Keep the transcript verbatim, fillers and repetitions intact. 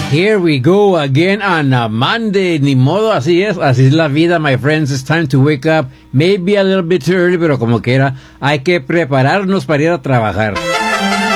Here we go again on a Monday. Ni modo, así es. Así es la vida, my friends. It's time to wake up. Maybe a little bit too early, pero como quiera, hay que prepararnos para ir a trabajar.